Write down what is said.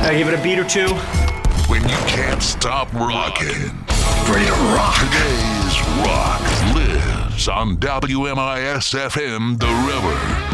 Gotta give it a beat or two. When you can't stop rocking. Ready to rock. Today's rock lives on WMIS FM The River.